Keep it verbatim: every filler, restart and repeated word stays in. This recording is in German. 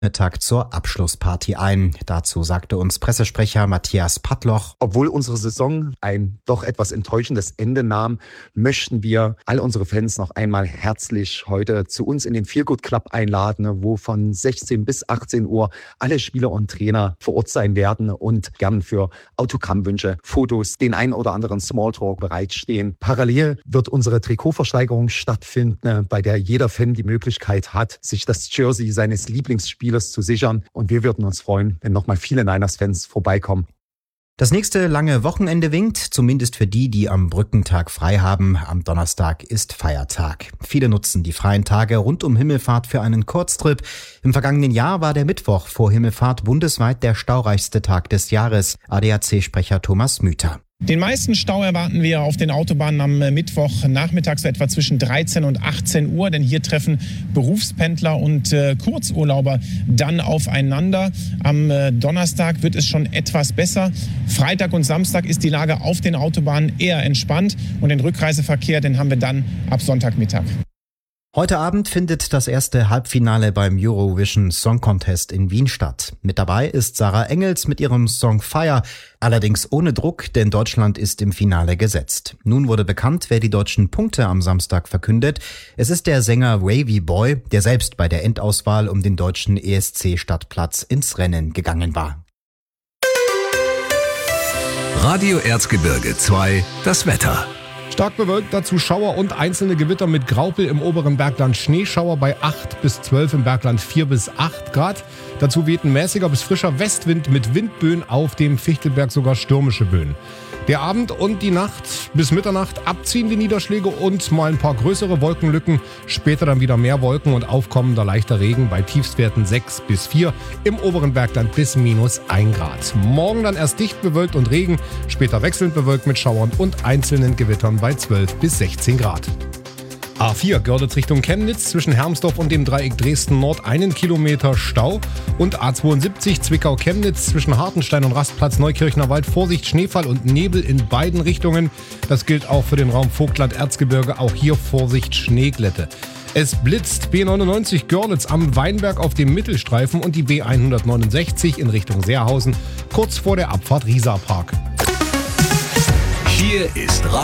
Tag zur Abschlussparty ein. Dazu sagte uns Pressesprecher Matthias Pattloch: Obwohl unsere Saison ein doch etwas enttäuschendes Ende nahm, möchten wir all unsere Fans noch einmal herzlich heute zu uns in den Feel Good Club einladen, wo von sechzehn bis achtzehn Uhr alle Spieler und Trainer vor Ort sein werden und gern für Autogrammwünsche, Fotos, den ein oder anderen Smalltalk bereitstehen. Parallel wird unsere Trikotversteigerung stattfinden, bei der jeder Fan die Möglichkeit hat, sich das Jersey seines Lieblingsspielers zu sichern. Und wir würden uns freuen, wenn nochmal viele Niners-Fans vorbeikommen. Das nächste lange Wochenende winkt, zumindest für die, die am Brückentag frei haben. Am Donnerstag ist Feiertag. Viele nutzen die freien Tage rund um Himmelfahrt für einen Kurztrip. Im vergangenen Jahr war der Mittwoch vor Himmelfahrt bundesweit der staureichste Tag des Jahres. A D A C-Sprecher Thomas Müther. Den meisten Stau erwarten wir auf den Autobahnen am Mittwoch nachmittags etwa zwischen dreizehn und achtzehn Uhr, denn hier treffen Berufspendler und äh, Kurzurlauber dann aufeinander. Am äh, Donnerstag wird es schon etwas besser. Freitag und Samstag ist die Lage auf den Autobahnen eher entspannt und den Rückreiseverkehr, den haben wir dann ab Sonntagmittag. Heute Abend findet das erste Halbfinale beim Eurovision Song Contest in Wien statt. Mit dabei ist Sarah Engels mit ihrem Song Fire, allerdings ohne Druck, denn Deutschland ist im Finale gesetzt. Nun wurde bekannt, wer die deutschen Punkte am Samstag verkündet. Es ist der Sänger Wavy Boy, der selbst bei der Endauswahl um den deutschen E S C-Stadtplatz ins Rennen gegangen war. Radio Erzgebirge zwei, das Wetter. Stark bewölkt, dazu Schauer und einzelne Gewitter mit Graupel im oberen Bergland, Schneeschauer bei acht bis zwölf, im Bergland vier bis acht Grad. Dazu weht ein mäßiger bis frischer Westwind mit Windböen, auf dem Fichtelberg sogar stürmische Böen. Der Abend und die Nacht bis Mitternacht abziehen die Niederschläge und mal ein paar größere Wolkenlücken. Später dann wieder mehr Wolken und aufkommender leichter Regen bei Tiefstwerten sechs bis vier, im oberen Bergland bis minus ein Grad. Morgen dann erst dicht bewölkt und Regen, später wechselnd bewölkt mit Schauern und einzelnen Gewittern bei zwölf bis sechzehn Grad. A vier Görlitz Richtung Chemnitz, zwischen Hermsdorf und dem Dreieck Dresden Nord einen Kilometer Stau. Und A zweiundsiebzig Zwickau-Chemnitz zwischen Hartenstein und Rastplatz Neukirchner Wald. Vorsicht, Schneefall und Nebel in beiden Richtungen. Das gilt auch für den Raum Vogtland-Erzgebirge. Auch hier Vorsicht, Schneeglätte. Es blitzt. B neunundneunzig Görlitz am Weinberg auf dem Mittelstreifen und die B hundertneunundsechzig in Richtung Seerhausen kurz vor der Abfahrt Rieserpark. Hier ist